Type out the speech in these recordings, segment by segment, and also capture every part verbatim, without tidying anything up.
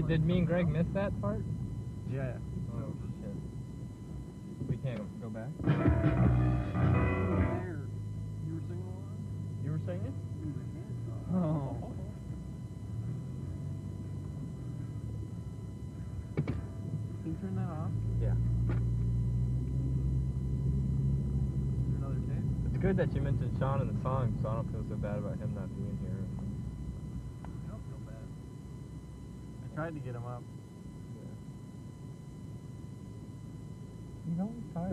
did me and Greg miss that part? Yeah. Oh shit. We can't go back? There. You were singing along? You were singing? Oh. Can you turn that off? Yeah. Another tape? It's good that you mentioned Sean in the song, so I don't feel so bad about him not being here. I don't feel bad. I tried to get him up. He's always tired.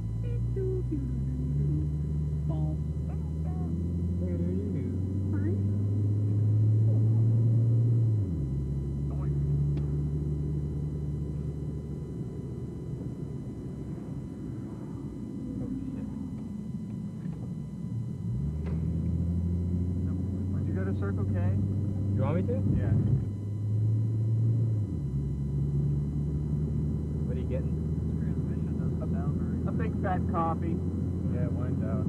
Would you go to Circle K? You want me to? Yeah. What are you getting? Transmission doesn't sound very A big fat coffee. Yeah, wine's out.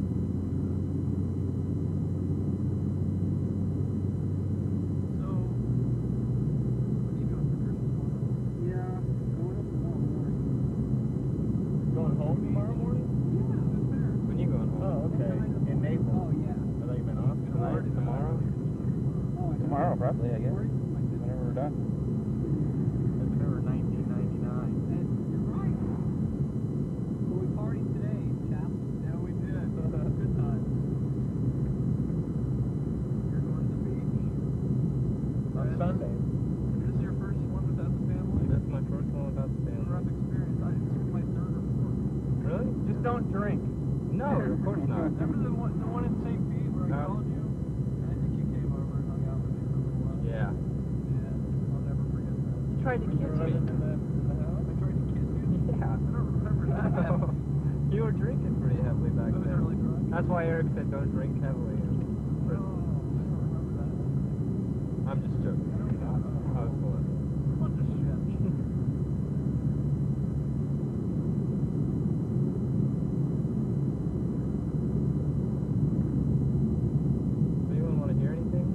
So, what are you doing for Christmas morning? Yeah, going up tomorrow morning. Going home tomorrow morning? Yeah, that's fair. When you going home? Oh, okay. In Naples. Oh, yeah. I thought you been off Tonight? Tomorrow? Oh, I Tomorrow, probably, I guess. Whenever Whenever we're done. That's November nineteen ninety-nine. You're right. Well, we partied today, chap. Yeah, we did. Good times. You're going to the beach. On Sunday. This is your first one without the family? That's my first one without the family. Rough experience. I, this is my third or fourth. Really? Just don't drink. No, of course not. Remember the one, the one in Saint Pete where I No. called you? And I think you came over and hung out with me for a little while. Yeah. Yeah, I'll never forget that. You tried to kiss me. In the, in the house? I tried to kiss you? Yeah. I don't remember that. You were drinking pretty heavily back I was then. really drunk. That's why Eric said don't drink heavily. Oh, I don't remember that. I'm just joking. I was full of it. Bunch of shit. Anyone want to hear anything?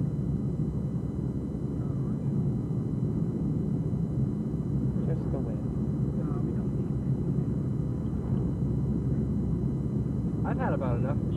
Just the wind. No, we don't need I've had about enough